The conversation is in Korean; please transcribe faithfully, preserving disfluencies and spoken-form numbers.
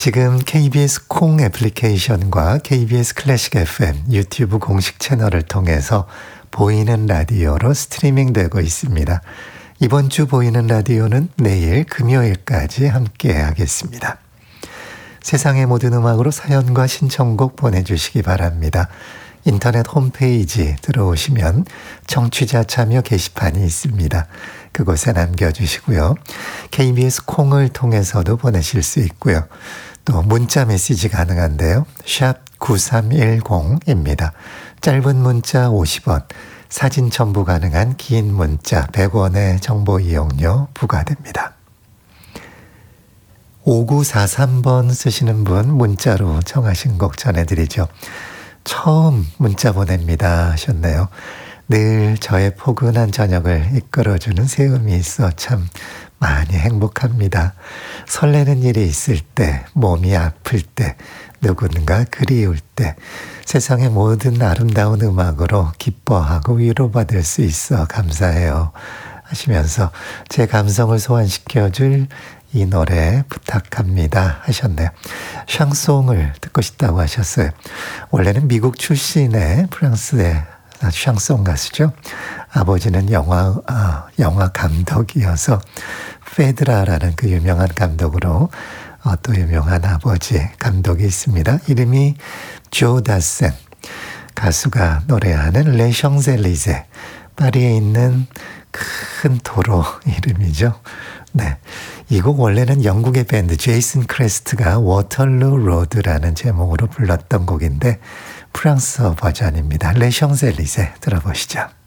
지금 케이비에스 콩 애플리케이션과 케이비에스 클래식 에프엠 유튜브 공식 채널을 통해서 보이는 라디오로 스트리밍 되고 있습니다. 이번 주 보이는 라디오는 내일 금요일까지 함께 하겠습니다. 세상의 모든 음악으로 사연과 신청곡 보내주시기 바랍니다. 인터넷 홈페이지 들어오시면 청취자 참여 게시판이 있습니다. 그곳에 남겨주시고요. 케이비에스 콩을 통해서도 보내실 수 있고요. 또 문자 메시지 가능한데요. 샵 구삼일공입니다. 짧은 문자 오십 원, 사진 첨부 가능한 긴 문자 백 원의 정보 이용료 부과됩니다. 오구사삼 번 쓰시는 분 문자로 청하신 곡 전해드리죠. 처음 문자 보냅니다 하셨네요. 늘 저의 포근한 저녁을 이끌어주는 새음이 있어 참 많이 행복합니다. 설레는 일이 있을 때, 몸이 아플 때, 누군가 그리울 때 세상의 모든 아름다운 음악으로 기뻐하고 위로받을 수 있어 감사해요 하시면서 제 감성을 소환시켜줄 이 노래 부탁합니다 하셨네요. 샹송을 듣고 싶다고 하셨어요. 원래는 미국 출신의 프랑스의 샹송 가수죠. 아버지는 영화, 아, 영화 감독이어서 페드라라는 그 유명한 감독으로 어, 또 유명한 아버지 감독이 있습니다. 이름이 조 다센. 가수가 노래하는 레 샹젤리제, 파리에 있는 큰 도로 이름이죠. 네, 이 곡 원래는 영국의 밴드 제이슨 크레스트가 워털루 로드라는 제목으로 불렀던 곡인데 프랑스어 버전입니다. 레 샹젤리제 들어보시죠.